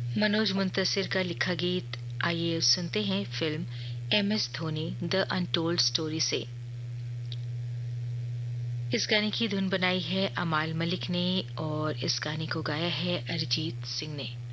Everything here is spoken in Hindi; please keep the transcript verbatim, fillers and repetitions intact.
मनोज मुंतशिर का लिखा गीत। आइए सुनते हैं film M S Dhoni the untold story से। इस गाने की धुन बनाई है अमाल मलिक ने और इस गाने को गाया है अरिजीत सिंह ने।